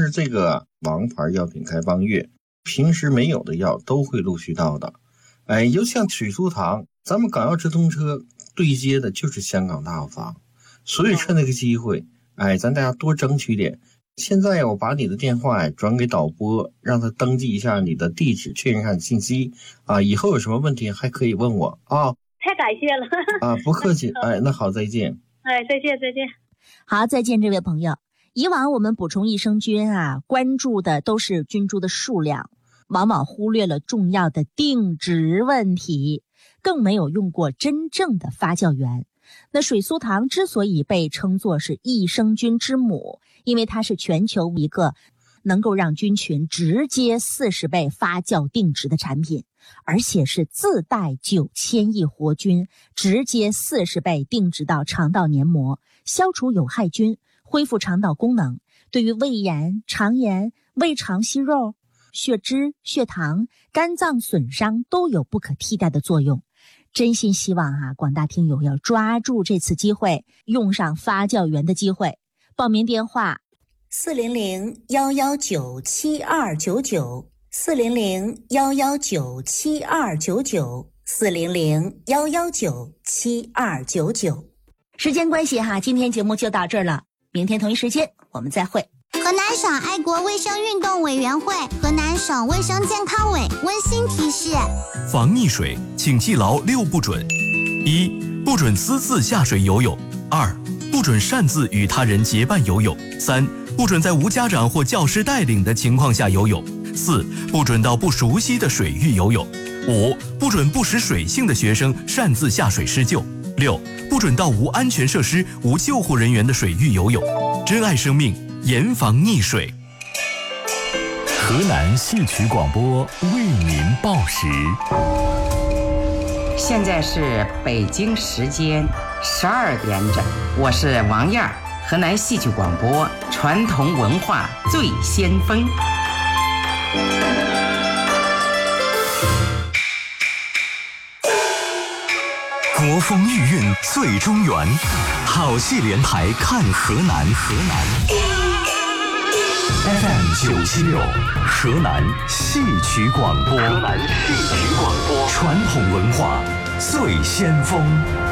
是这个王牌药品开放月，平时没有的药都会陆续到的。就像水苏堂，咱们港药直通车对接的就是香港大药房，所以趁这个机会，咱大家多争取点。现在我把你的电话转给导播，让他登记一下你的地址，确认一下你信息以后有什么问题还可以问我啊。 太感谢了不客气。那好，再见。 再见。 好，再见，这位朋友。以往我们补充益生菌关注的都是菌株的数量，往往忽略了重要的定植问题，更没有用过真正的发酵源。那水苏堂之所以被称作是益生菌之母，因为它是全球一个能够让菌群直接40倍发酵定植的产品，而且是自带9000亿活菌，直接40倍定植到肠道黏膜，消除有害菌，恢复肠道功能，对于胃炎、肠炎、胃肠息肉、血脂、血糖、肝脏损伤都有不可替代的作用。真心希望广大听友要抓住这次机会，用上发酵源的机会。报名电话400-119-7299 400-119-7299 400-119-7299。时间关系今天节目就到这儿了，明天同一时间我们再会。 河南省爱国卫生运动委员会、河南省卫生健康委温馨提示： 防溺水，请记牢6不准：1. 不准私自下水游泳；2. 不准擅自与他人结伴游泳；3. 不准在无家长或教师带领的情况下游泳；4. 不准到不熟悉的水域游泳；5. 不准不识水性的学生擅自下水施救；6. 不准到无安全设施、无救护人员的水域游泳。珍爱生命，严防溺水。 河南戏曲广播为您报时。 现在是北京时间12点整，我是王燕，河南戏曲广播传统文化最先锋。 国风御韵最中原，好戏连台看河南。FM976，河南戏曲广播，传统文化最先锋。